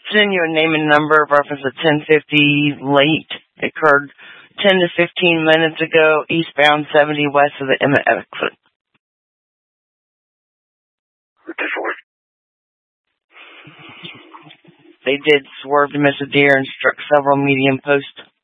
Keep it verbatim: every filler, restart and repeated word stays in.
Send you a name and number, reference to ten fifty late. It occurred ten to fifteen minutes ago, eastbound seventy west of the Emmett exit. They did swerve to miss a deer and struck several median posts.